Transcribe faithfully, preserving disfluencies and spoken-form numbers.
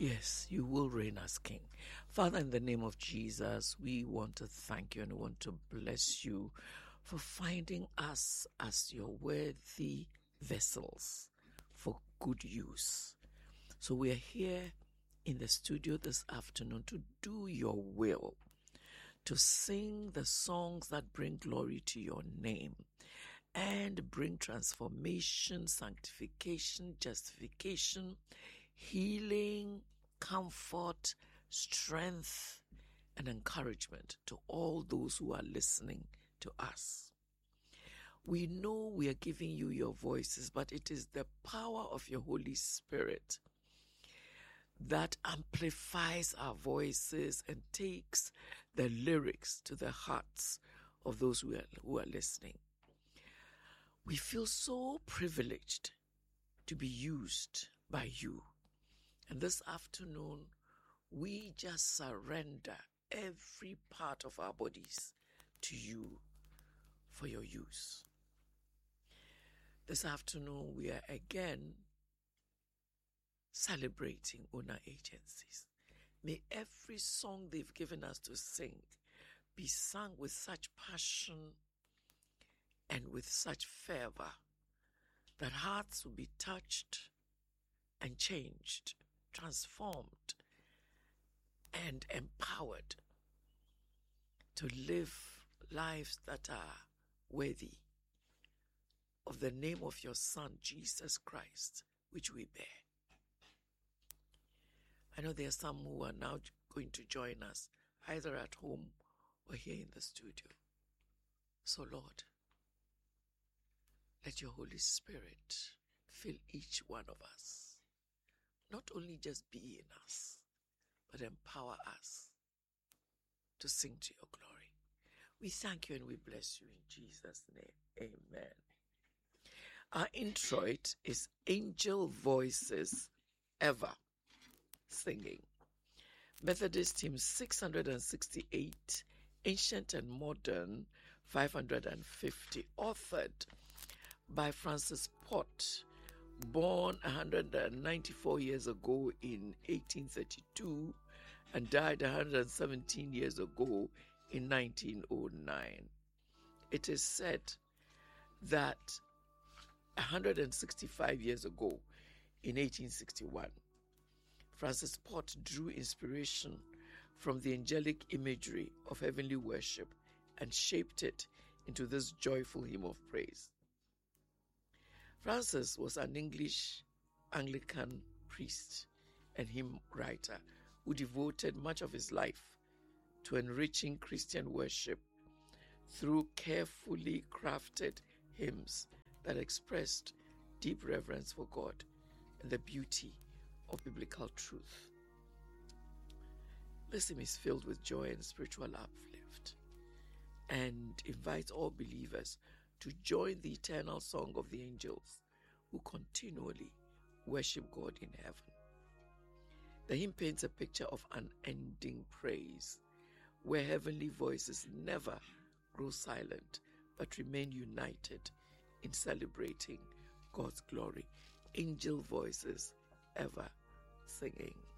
Yes, you will reign as King. Father, in the name of Jesus, we want to thank you and we want to bless you for finding us as your worthy vessels for good use. So we are here in the studio this afternoon to do your will, to sing the songs that bring glory to your name and bring transformation, sanctification, justification, healing, comfort, strength, and encouragement to all those who are listening to us. We know we are giving you your voices, but it is the power of your Holy Spirit that amplifies our voices and takes the lyrics to the hearts of those who are, who are listening. We feel so privileged to be used by you. And this afternoon, we just surrender every part of our bodies to you for your use. This afternoon, we are again celebrating owner agencies. May every song they've given us to sing be sung with such passion and with such fervor that hearts will be touched and changed, transformed, and empowered to live lives that are worthy of the name of your Son, Jesus Christ, which we bear. I know there are some who are now going to join us, either at home or here in the studio. So, Lord, let your Holy Spirit fill each one of us. Not only just be in us, but empower us to sing to your glory. We thank you and we bless you in Jesus' name. Amen. Our introit is Angel Voices Ever Singing. Methodist Hymn six hundred sixty-eight, Ancient and Modern five hundred fifty, authored by Francis Pott, born one hundred ninety-four years ago in eighteen thirty-two and died one hundred seventeen years ago in nineteen oh nine. It is said that one hundred sixty-five years ago in eighteen sixty-one, Francis Pott drew inspiration from the angelic imagery of heavenly worship and shaped it into this joyful hymn of praise. Francis was an English Anglican priest and hymn writer who devoted much of his life to enriching Christian worship through carefully crafted hymns that expressed deep reverence for God and the beauty of biblical truth. This hymn is filled with joy and spiritual uplift and invites all believers to join the eternal song of the angels who continually worship God in heaven. The hymn paints a picture of unending praise, where heavenly voices never grow silent but remain united in celebrating God's glory. Angel voices ever singing.